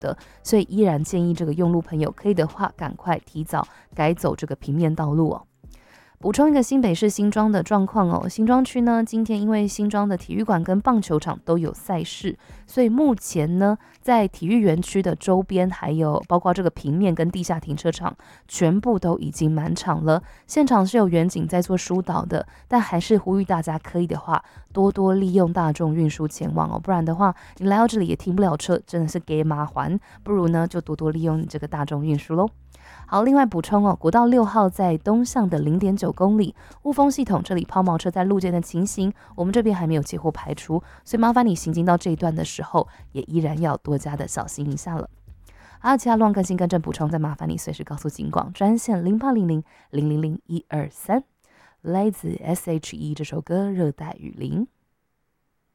的，所以依然建议这个用路朋友可以的话，赶快提早改走这个平面道路哦。补充一个新北市新庄的状况哦，新庄区呢，今天因为新庄的体育馆跟棒球场都有赛事，所以目前呢，在体育园区的周边，还有包括这个平面跟地下停车场，全部都已经满场了。现场是有远景在做疏导的，但还是呼吁大家可以的话，多多利用大众运输前往哦，不然的话，你来到这里也停不了车，真的是给麻烦。不如呢，就多多利用这个大众运输喽。好，另外补充哦，国道6号在东向的0.9公里，雾峰系统这里抛锚车在路肩的情形，我们这边还没有接获排除，所以麻烦你行经到这一段的时候，也依然要多加的小心一下了。还有其他乱更新更正补充，再麻烦你随时告诉警广专线0800000123，来自 SHE 这首歌《热带雨林》。